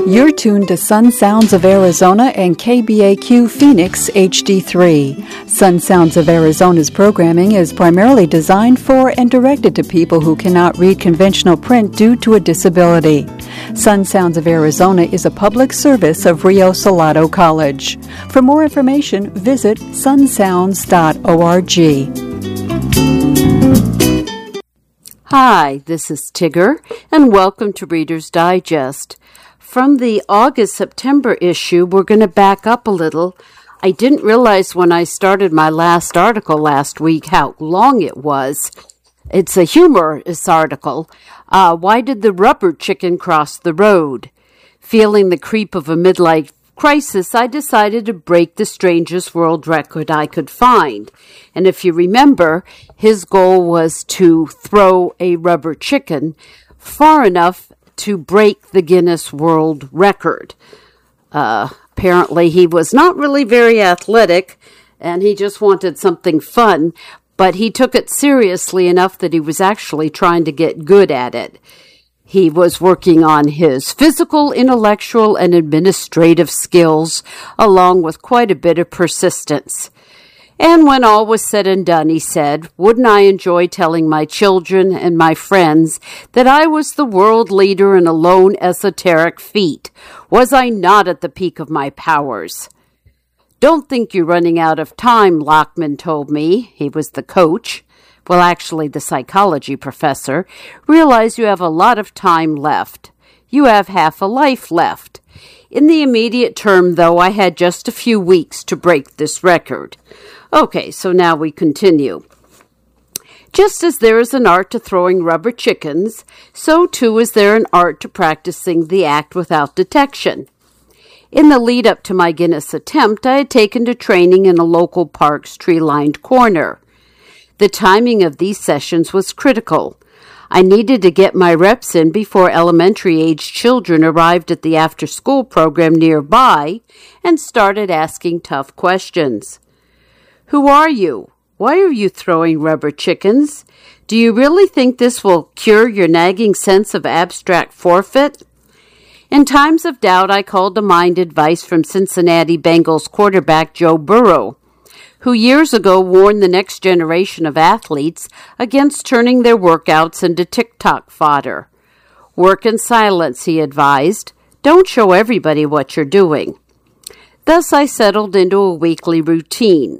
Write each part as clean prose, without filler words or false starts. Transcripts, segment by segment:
You're tuned to Sun Sounds of Arizona and KBAQ Phoenix HD3. Sun Sounds of Arizona's programming is primarily designed for and directed to people who cannot read conventional print due to a disability. Sun Sounds of Arizona is a public service of Rio Salado College. For more information, visit sunsounds.org. Hi, this is Tigger, and welcome to Reader's Digest. From the August-September issue, we're going to back up a little. I didn't realize when I started my last article last week how long it was. It's a humorous article. Why did the rubber chicken cross the road? Feeling the creep of a midlife crisis, I decided to break the strangest world record I could find. And if you remember, his goal was to throw a rubber chicken far enough to break the Guinness World Record. Apparently, he was not really very athletic, and he just wanted something fun, but he took it seriously enough that he was actually trying to get good at it. He was working on his physical, intellectual, and administrative skills, along with quite a bit of persistence. And when all was said and done, he said, wouldn't I enjoy telling my children and my friends that I was the world leader in a lone esoteric feat? Was I not at the peak of my powers? Don't think you're running out of time, Lockman told me. He was the coach. Well, actually, the psychology professor. Realize you have a lot of time left. You have half a life left. In the immediate term, though, I had just a few weeks to break this record. Okay, so now we continue. Just as there is an art to throwing rubber chickens, so too is there an art to practicing the act without detection. In the lead-up to my Guinness attempt, I had taken to training in a local park's tree-lined corner. The timing of these sessions was critical. I needed to get my reps in before elementary-aged children arrived at the after-school program nearby and started asking tough questions. Who are you? Why are you throwing rubber chickens? Do you really think this will cure your nagging sense of abstract forfeit? In times of doubt, I called to mind advice from Cincinnati Bengals quarterback Joe Burrow, who years ago warned the next generation of athletes against turning their workouts into TikTok fodder. Work in silence, he advised. Don't show everybody what you're doing. Thus, I settled into a weekly routine.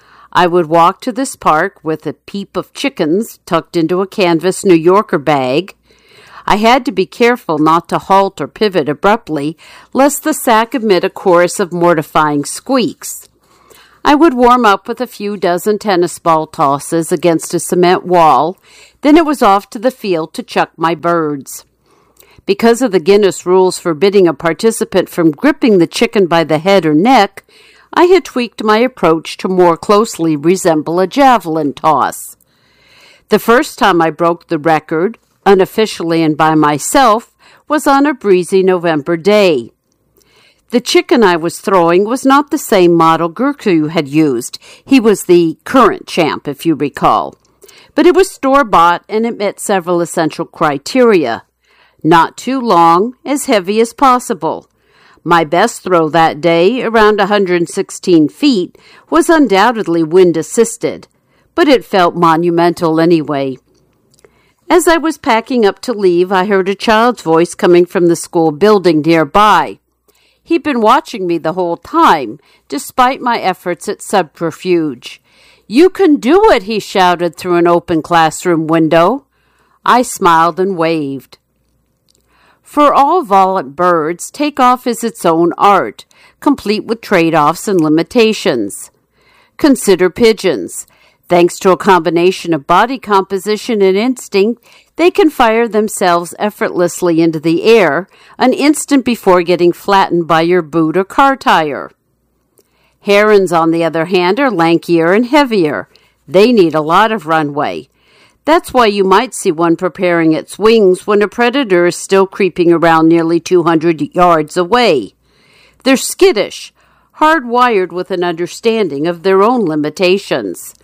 I would walk to this park with a peep of chickens tucked into a canvas New Yorker bag. I had to be careful not to halt or pivot abruptly, lest the sack emit a chorus of mortifying squeaks. I would warm up with a few dozen tennis ball tosses against a cement wall, then it was off to the field to chuck my birds. Because of the Guinness rules forbidding a participant from gripping the chicken by the head or neck, I had tweaked my approach to more closely resemble a javelin toss. The first time I broke the record, unofficially and by myself, was on a breezy November day. The chicken I was throwing was not the same model Gurku had used. He was the current champ, if you recall. But it was store-bought, and it met several essential criteria. Not too long, as heavy as possible. My best throw that day, around 116 feet, was undoubtedly wind-assisted, but it felt monumental anyway. As I was packing up to leave, I heard a child's voice coming from the school building nearby. He'd been watching me the whole time, despite my efforts at subterfuge. You can do it, he shouted through an open classroom window. I smiled and waved. For all volant birds, takeoff is its own art, complete with trade-offs and limitations. Consider pigeons. Thanks to a combination of body composition and instinct, they can fire themselves effortlessly into the air an instant before getting flattened by your boot or car tire. Herons, on the other hand, are lankier and heavier. They need a lot of runway. That's why you might see one preparing its wings when a predator is still creeping around nearly 200 yards away. They're skittish, hardwired with an understanding of their own limitations.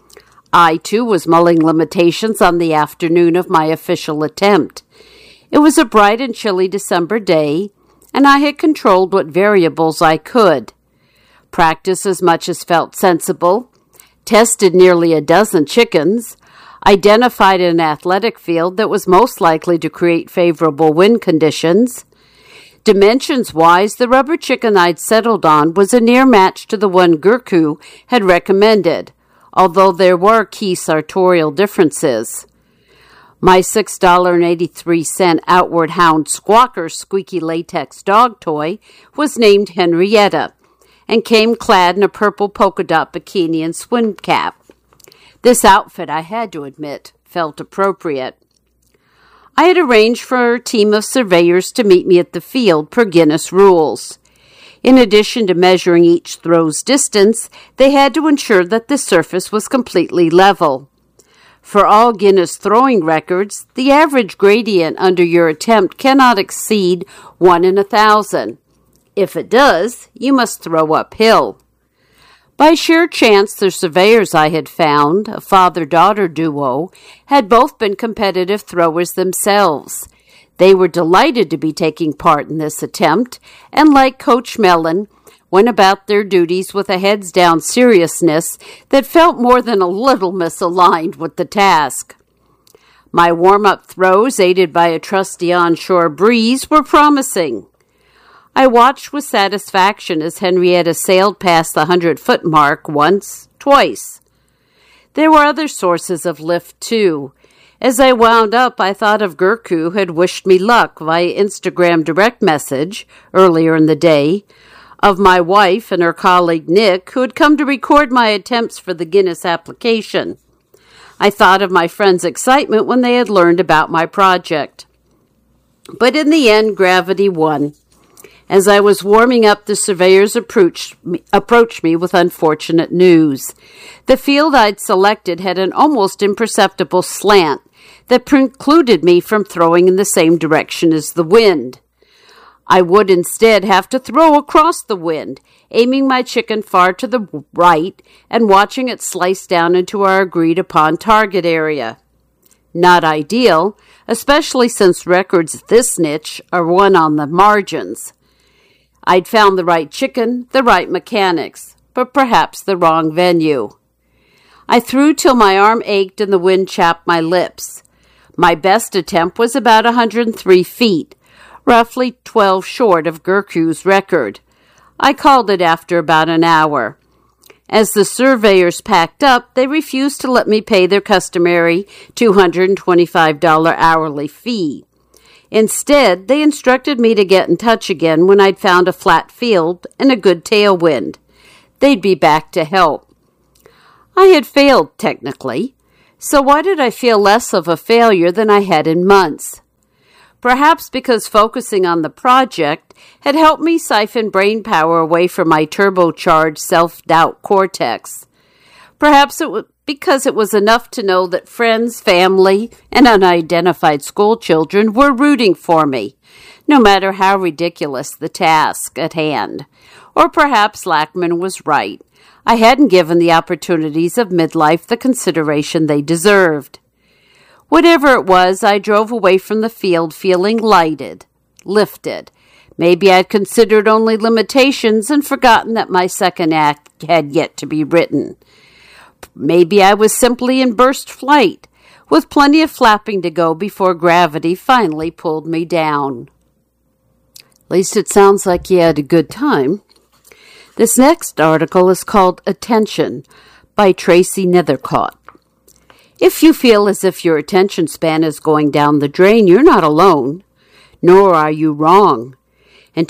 I, too, was mulling limitations on the afternoon of my official attempt. It was a bright and chilly December day. and I had controlled what variables I could. Practiced as much as felt sensible, tested nearly a dozen chickens, identified an athletic field that was most likely to create favorable wind conditions. Dimensions-wise, the rubber chicken I'd settled on was a near match to the one Gurku had recommended, although there were key sartorial differences. My $6.83 Outward Hound Squawker squeaky latex dog toy was named Henrietta and came clad in a purple polka dot bikini and swim cap. This outfit, I had to admit, felt appropriate. I had arranged for a team of surveyors to meet me at the field per Guinness rules. In addition to measuring each throw's distance, they had to ensure that the surface was completely level. For all Guinness throwing records, the average gradient under your attempt cannot exceed 1 in 1,000. If it does, you must throw uphill. By sheer chance, the surveyors I had found, a father-daughter duo, had both been competitive throwers themselves. They were delighted to be taking part in this attempt, and like Coach Mellon, went about their duties with a heads-down seriousness that felt more than a little misaligned with the task. My warm-up throws, aided by a trusty onshore breeze, were promising. I watched with satisfaction as Henrietta sailed past the 100-foot mark once, twice. There were other sources of lift, too. As I wound up, I thought of Gurku, who had wished me luck via Instagram direct message earlier in the day, of my wife and her colleague Nick, who had come to record my attempts for the Guinness application. I thought of my friends' excitement when they had learned about my project. But in the end, gravity won. As I was warming up, the surveyors approached me with unfortunate news. The field I'd selected had an almost imperceptible slant that precluded me from throwing in the same direction as the wind. I would instead have to throw across the wind, aiming my chicken far to the right and watching it slice down into our agreed-upon target area. Not ideal, especially since records at this niche are won on the margins. I'd found the right chicken, the right mechanics, but perhaps the wrong venue. I threw till my arm ached and the wind chapped my lips. My best attempt was about 103 feet, roughly 12 short of Gurku's record. I called it after about an hour. As the surveyors packed up, they refused to let me pay their customary $225 hourly fee. Instead, they instructed me to get in touch again when I'd found a flat field and a good tailwind. They'd be back to help. I had failed, technically, so why did I feel less of a failure than I had in months? Perhaps because focusing on the project had helped me siphon brain power away from my turbocharged self-doubt cortex. Perhaps it was because it was enough to know that friends, family, and unidentified school children were rooting for me, no matter how ridiculous the task at hand. Or perhaps Lackman was right. I hadn't given the opportunities of midlife the consideration they deserved. Whatever it was, I drove away from the field feeling lighted, lifted. Maybe I'd considered only limitations and forgotten that my second act had yet to be written. Maybe I was simply in burst flight, with plenty of flapping to go before gravity finally pulled me down. At least it sounds like you had a good time. This next article is called Attention by Tracy Nethercott. If you feel as if your attention span is going down the drain, you're not alone, nor are you wrong. In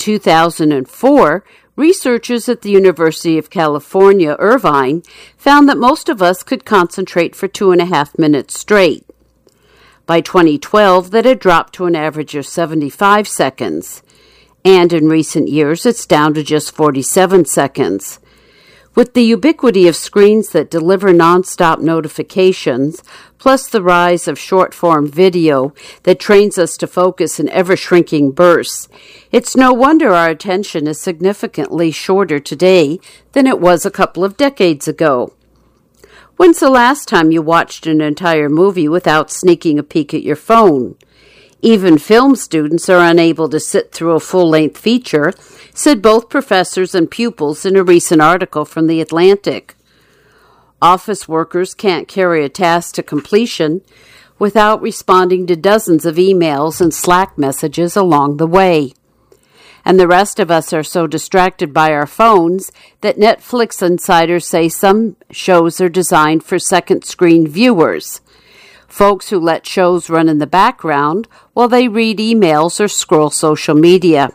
2004, researchers at the University of California, Irvine, found that most of us could concentrate for 2.5 minutes straight. By 2012, that had dropped to an average of 75 seconds, and in recent years, it's down to just 47 seconds. With the ubiquity of screens that deliver nonstop notifications, plus the rise of short-form video that trains us to focus in ever-shrinking bursts, it's no wonder our attention is significantly shorter today than it was a couple of decades ago. When's the last time you watched an entire movie without sneaking a peek at your phone? Even film students are unable to sit through a full-length feature, said both professors and pupils in a recent article from The Atlantic. Office workers can't carry a task to completion without responding to dozens of emails and Slack messages along the way. And the rest of us are so distracted by our phones that Netflix insiders say some shows are designed for second-screen viewers, folks who let shows run in the background while they read emails or scroll social media.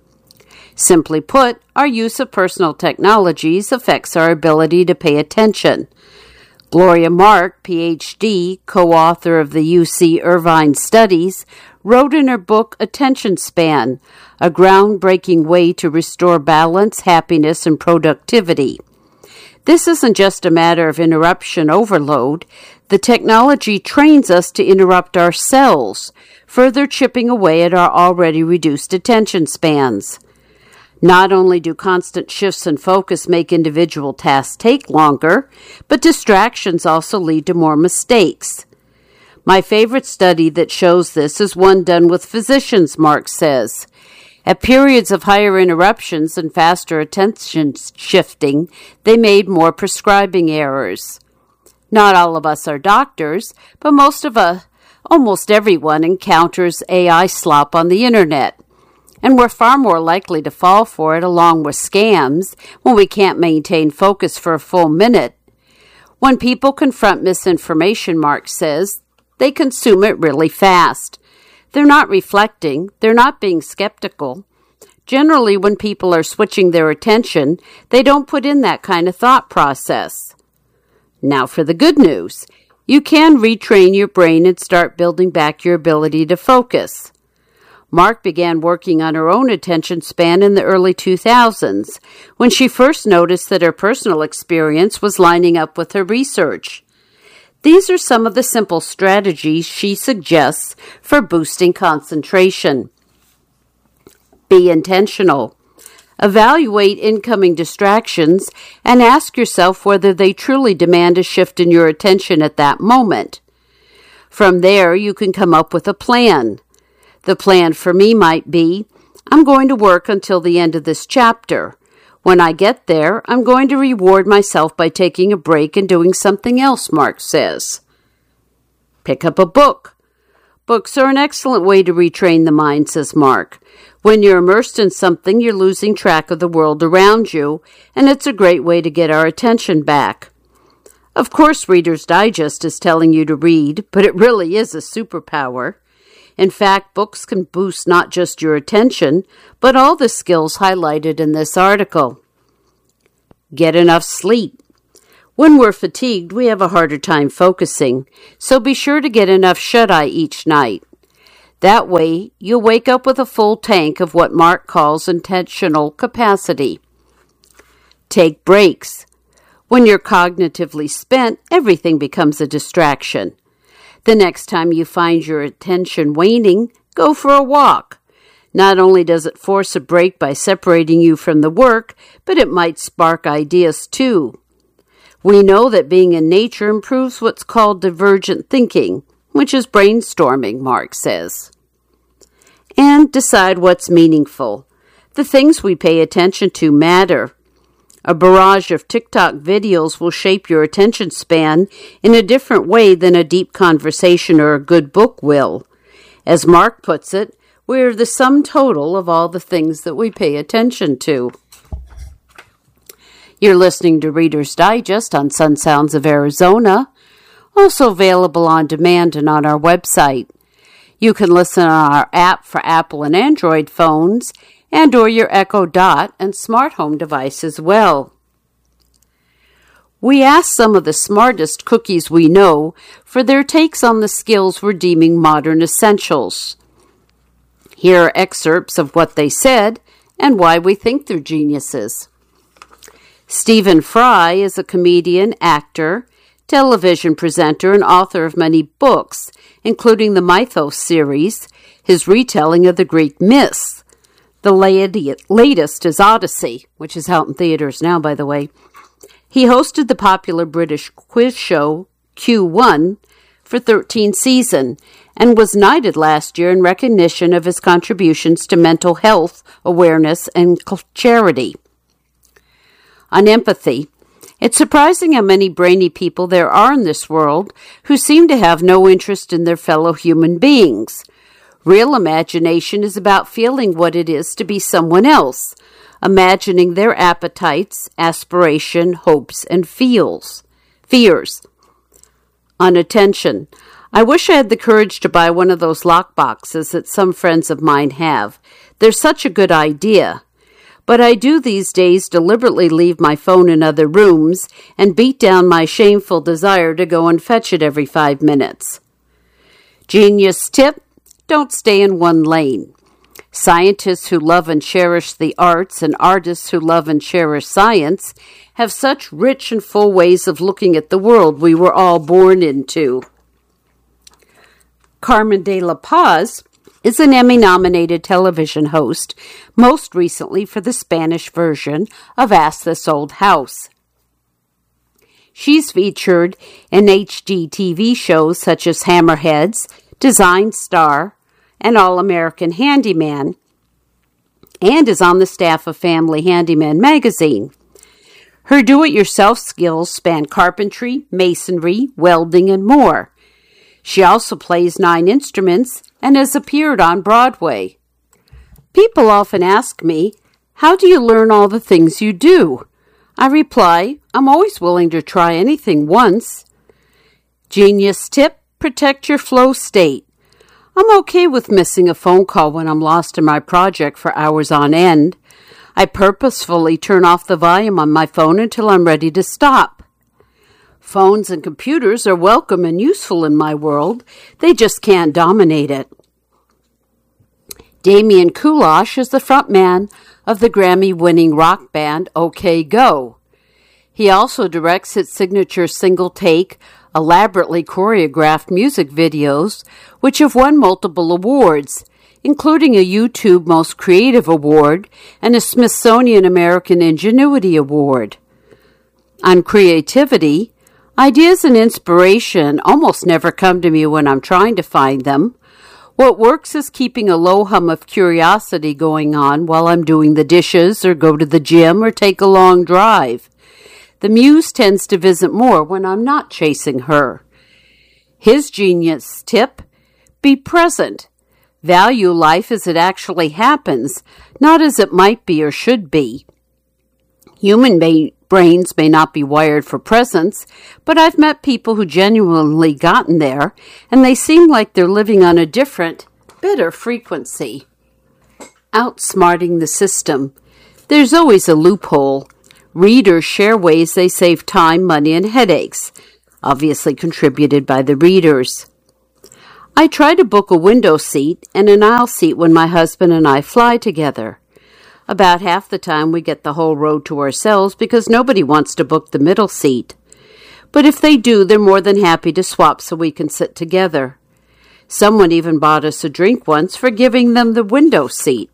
Simply put, our use of personal technologies affects our ability to pay attention. Gloria Mark, Ph.D., co-author of the UC Irvine Studies, wrote in her book Attention Span, a groundbreaking way to restore balance, happiness, and productivity. This isn't just a matter of interruption overload. The technology trains us to interrupt ourselves, further chipping away at our already reduced attention spans. Not only do constant shifts in focus make individual tasks take longer, but distractions also lead to more mistakes. My favorite study that shows this is one done with physicians, Mark says. At periods of higher interruptions and faster attention shifting, they made more prescribing errors. Not all of us are doctors, but almost everyone encounters AI slop on the internet. And we're far more likely to fall for it along with scams when we can't maintain focus for a full minute. When people confront misinformation, Mark says, they consume it really fast. They're not reflecting. They're not being skeptical. Generally, when people are switching their attention, they don't put in that kind of thought process. Now for the good news. You can retrain your brain and start building back your ability to focus. Mark began working on her own attention span in the early 2000s, when she first noticed that her personal experience was lining up with her research. These are some of the simple strategies she suggests for boosting concentration. Be intentional. Evaluate incoming distractions and ask yourself whether they truly demand a shift in your attention at that moment. From there, you can come up with a plan. The plan for me might be, I'm going to work until the end of this chapter. When I get there, I'm going to reward myself by taking a break and doing something else, Mark says. Pick up a book. Books are an excellent way to retrain the mind, says Mark. When you're immersed in something, you're losing track of the world around you, and it's a great way to get our attention back. Of course, Reader's Digest is telling you to read, but it really is a superpower. In fact, books can boost not just your attention, but all the skills highlighted in this article. Get enough sleep. When we're fatigued, we have a harder time focusing, so be sure to get enough shut-eye each night. That way, you'll wake up with a full tank of what Mark calls attentional capacity. Take breaks. When you're cognitively spent, everything becomes a distraction. The next time you find your attention waning, go for a walk. Not only does it force a break by separating you from the work, but it might spark ideas too. We know that being in nature improves what's called divergent thinking, which is brainstorming, Mark says. And decide what's meaningful. The things we pay attention to matter. A barrage of TikTok videos will shape your attention span in a different way than a deep conversation or a good book will. As Mark puts it, we're the sum total of all the things that we pay attention to. You're listening to Reader's Digest on Sun Sounds of Arizona, also available on demand and on our website. You can listen on our app for Apple and Android phones and or your Echo Dot and smart home device as well. We asked some of the smartest cookies we know for their takes on the skills we're deeming modern essentials. Here are excerpts of what they said and why we think they're geniuses. Stephen Fry is a comedian, actor, television presenter, and author of many books, including the Mythos series, his retelling of the Greek myths. The latest is Odyssey, which is out in theaters now, by the way. He hosted the popular British quiz show Q1 for 13 seasons and was knighted last year in recognition of his contributions to mental health awareness and charity. On empathy, it's surprising how many brainy people there are in this world who seem to have no interest in their fellow human beings. Real imagination is about feeling what it is to be someone else, imagining their appetites, aspiration, hopes, and fears. On attention, I wish I had the courage to buy one of those lock boxes that some friends of mine have. They're such a good idea. But I do these days deliberately leave my phone in other rooms and beat down my shameful desire to go and fetch it every 5 minutes. Genius tip: don't stay in one lane. Scientists who love and cherish the arts and artists who love and cherish science have such rich and full ways of looking at the world we were all born into. Carmen de la Paz is an Emmy-nominated television host, most recently for the Spanish version of Ask This Old House. She's featured in HGTV shows such as Hammerheads, Design Star, and All-American Handyman, and is on the staff of Family Handyman magazine. Her do-it-yourself skills span carpentry, masonry, welding, and more. She also plays 9 instruments and has appeared on Broadway. People often ask me, "How do you learn all the things you do?" I reply, "I'm always willing to try anything once." Genius tip: protect your flow state. I'm okay with missing a phone call when I'm lost in my project for hours on end. I purposefully turn off the volume on my phone until I'm ready to stop. Phones and computers are welcome and useful in my world. They just can't dominate it. Damian Kulash is the frontman of the Grammy-winning rock band OK Go. He also directs its signature single-take, elaborately choreographed music videos, which have won multiple awards, including a YouTube Most Creative Award and a Smithsonian American Ingenuity Award. On creativity, ideas and inspiration almost never come to me when I'm trying to find them. What works is keeping a low hum of curiosity going on while I'm doing the dishes or go to the gym or take a long drive. The muse tends to visit more when I'm not chasing her. His genius tip: be present. Value life as it actually happens, not as it might be or should be. Human brains may not be wired for presence, but I've met people who genuinely gotten there, and they seem like they're living on a different, better frequency. Outsmarting the system. There's always a loophole. Readers share ways they save time, money, and headaches, obviously contributed by the readers. I try to book a window seat and an aisle seat when my husband and I fly together. About half the time we get the whole road to ourselves because nobody wants to book the middle seat. But if they do, they're more than happy to swap so we can sit together. Someone even bought us a drink once for giving them the window seat.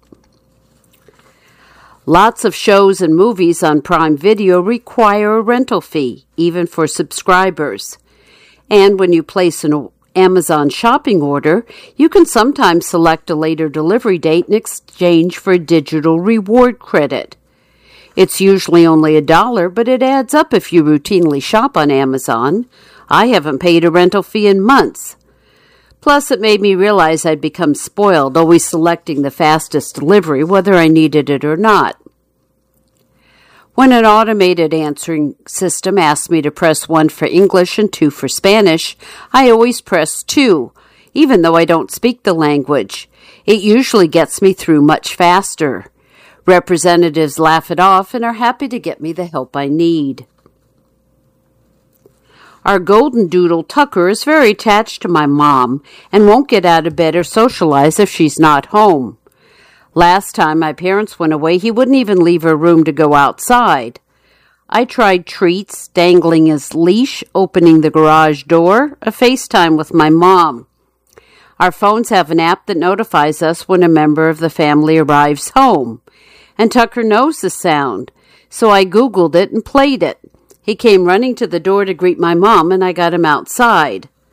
Lots of shows and movies on Prime Video require a rental fee, even for subscribers. And when you place an Amazon shopping order, you can sometimes select a later delivery date in exchange for a digital reward credit. It's usually only $1, but it adds up if you routinely shop on Amazon. I haven't paid a rental fee in months. Plus, it made me realize I'd become spoiled, always selecting the fastest delivery, whether I needed it or not. When an automated answering system asks me to press 1 for English and 2 for Spanish, I always press 2, even though I don't speak the language. It usually gets me through much faster. Representatives laugh it off and are happy to get me the help I need. Our golden doodle Tucker is very attached to my mom and won't get out of bed or socialize if she's not home. Last time my parents went away, he wouldn't even leave her room to go outside. I tried treats, dangling his leash, opening the garage door, a FaceTime with my mom. Our phones have an app that notifies us when a member of the family arrives home. And Tucker knows the sound, so I Googled it and played it. He came running to the door to greet my mom, and I got him outside.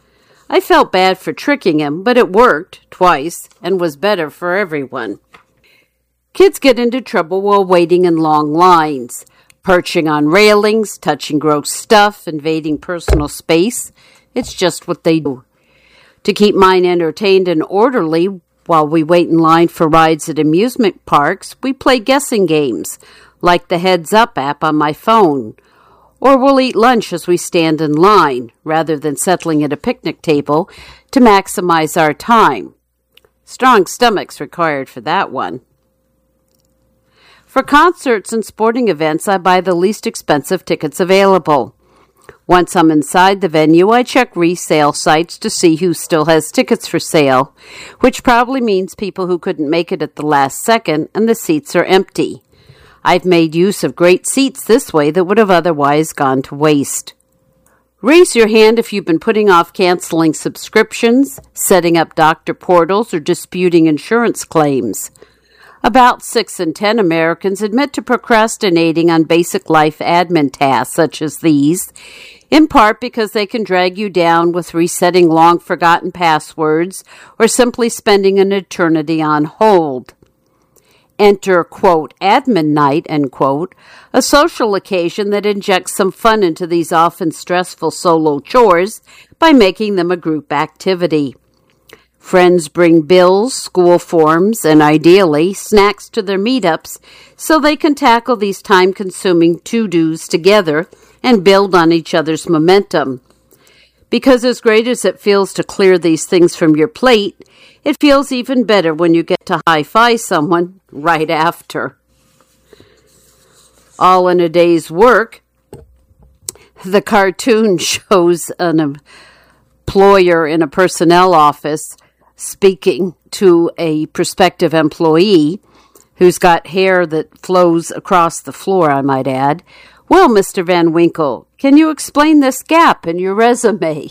I felt bad for tricking him, but it worked twice and was better for everyone. Kids get into trouble while waiting in long lines, perching on railings, touching gross stuff, invading personal space. It's just what they do. To keep mine entertained and orderly while we wait in line for rides at amusement parks, we play guessing games, like the Heads Up app on my phone. Or we'll eat lunch as we stand in line, rather than settling at a picnic table to maximize our time. Strong stomachs required for that one. For concerts and sporting events, I buy the least expensive tickets available. Once I'm inside the venue, I check resale sites to see who still has tickets for sale, which probably means people who couldn't make it at the last second and the seats are empty. I've made use of great seats this way that would have otherwise gone to waste. Raise your hand if you've been putting off canceling subscriptions, setting up doctor portals, or disputing insurance claims. About 6 in 10 Americans admit to procrastinating on basic life admin tasks such as these, in part because they can drag you down with resetting long-forgotten passwords or simply spending an eternity on hold. Enter, quote, admin night, end quote, a social occasion that injects some fun into these often stressful solo chores by making them a group activity. Friends bring bills, school forms, and ideally, snacks to their meetups so they can tackle these time-consuming to-dos together and build on each other's momentum. Because as great as it feels to clear these things from your plate, it feels even better when you get to high-five someone right after. All in a day's work, the cartoon shows an employer in a personnel office speaking to a prospective employee who's got hair that flows across the floor, I might add. Well, Mr. Van Winkle, can you explain this gap in your resume?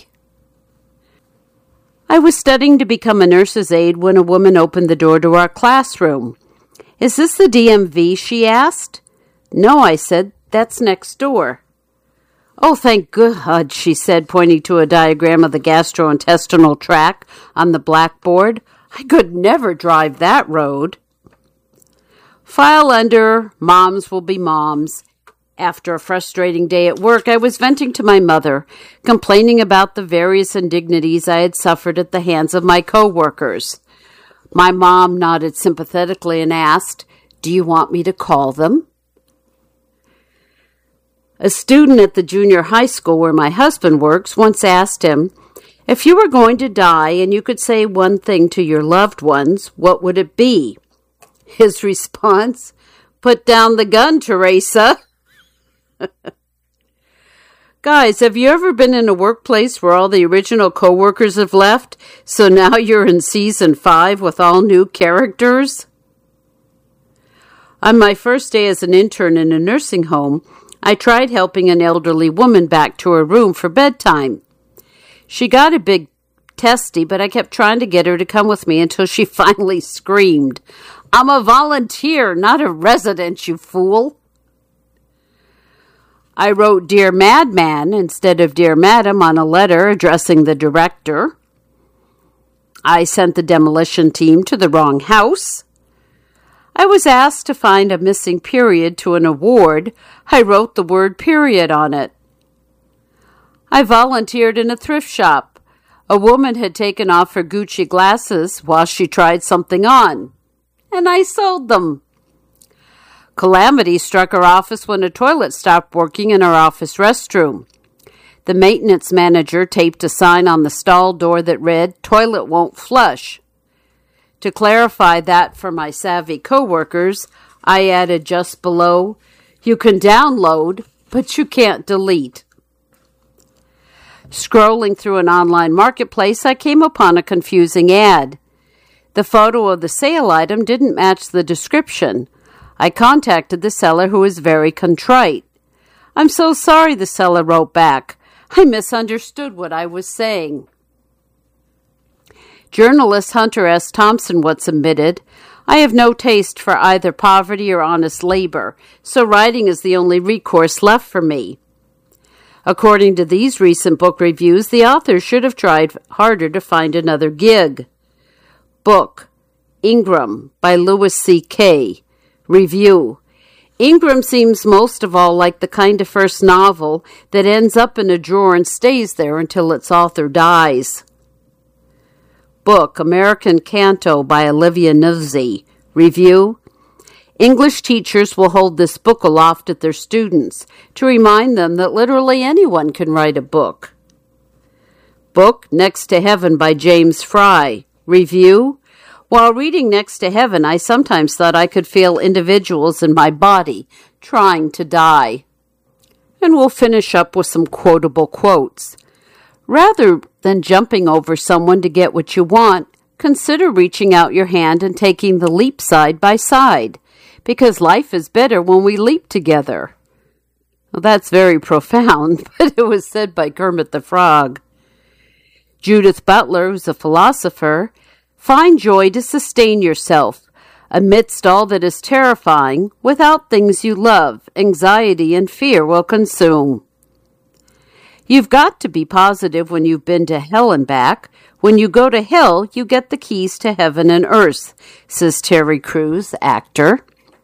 I was studying to become a nurse's aide when a woman opened the door to our classroom. Is this the DMV, she asked. No, I said, that's next door. Oh, thank God, she said, pointing to a diagram of the gastrointestinal tract on the blackboard. I could never drive that road. File under Moms Will Be Moms. After a frustrating day at work, I was venting to my mother, complaining about the various indignities I had suffered at the hands of my co-workers. My mom nodded sympathetically and asked, "Do you want me to call them?" A student at the junior high school where my husband works once asked him, "If you were going to die and you could say one thing to your loved ones, what would it be?" His response, "Put down the gun, Teresa." Guys, have you ever been in a workplace where all the original coworkers have left, so now you're in season 5 with all new characters? On my first day as an intern in a nursing home, I tried helping an elderly woman back to her room for bedtime. She got a bit testy, but I kept trying to get her to come with me until she finally screamed, "I'm a volunteer, not a resident, you fool." I wrote "Dear Madman" instead of "Dear Madam" on a letter addressing the director. I sent the demolition team to the wrong house. I was asked to find a missing period to an award. I wrote the word period on it. I volunteered in a thrift shop. A woman had taken off her Gucci glasses while she tried something on, and I sold them. Calamity struck our office when a toilet stopped working in our office restroom. The maintenance manager taped a sign on the stall door that read, "Toilet won't flush." To clarify that for my savvy coworkers, I added just below, "You can download, but you can't delete." Scrolling through an online marketplace, I came upon a confusing ad. The photo of the sale item didn't match the description. I contacted the seller, who was very contrite. "I'm so sorry," the seller wrote back. "I misunderstood what I was saying." Journalist Hunter S. Thompson once admitted, "I have no taste for either poverty or honest labor, so writing is the only recourse left for me." According to these recent book reviews, the author should have tried harder to find another gig. Book, Ingram by Louis C.K. Review. Ingram seems most of all like the kind of first novel that ends up in a drawer and stays there until its author dies. Book, American Canto by Olivia Nuzzi. Review. English teachers will hold this book aloft at their students to remind them that literally anyone can write a book. Book, Next to Heaven by James Fry. Review. While reading Next to Heaven, I sometimes thought I could feel individuals in my body trying to die. And we'll finish up with some quotable quotes. Rather than jumping over someone to get what you want, consider reaching out your hand and taking the leap side by side, because life is better when we leap together. Well, that's very profound, but it was said by Kermit the Frog. Judith Butler, who's a philosopher, find joy to sustain yourself. Amidst all that is terrifying, without things you love, anxiety and fear will consume. You've got to be positive when you've been to hell and back. When you go to hell, you get the keys to heaven and earth, says Terry Crews, actor.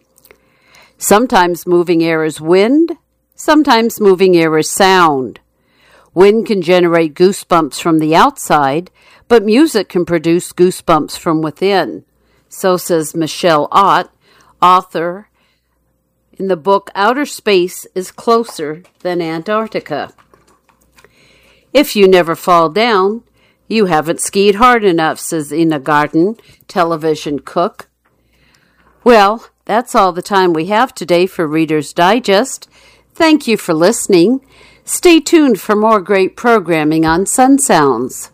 Sometimes moving air is wind, sometimes moving air is sound. Wind can generate goosebumps from the outside, but music can produce goosebumps from within. So says Michelle Ott, author in the book Outer Space is Closer Than Antarctica. If you never fall down, you haven't skied hard enough, says Ina Garten, television cook. Well, that's all the time we have today for Reader's Digest. Thank you for listening. Stay tuned for more great programming on Sun Sounds.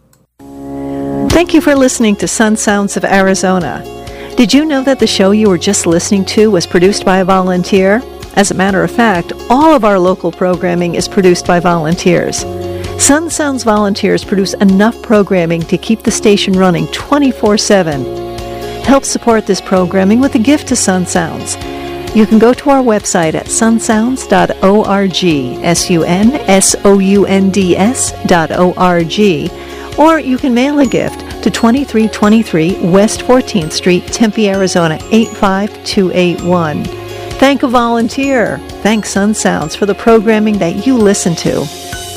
Thank you for listening to Sun Sounds of Arizona. Did you know that the show you were just listening to was produced by a volunteer? As a matter of fact, all of our local programming is produced by volunteers. Sun Sounds volunteers produce enough programming to keep the station running 24/7. Help support this programming with a gift to Sun Sounds. You can go to our website at sunsounds.org, sunsounds.org, or you can mail a gift to 2323 West 14th Street, Tempe, Arizona 85281. Thank a volunteer. Thank Sun Sounds for the programming that you listen to.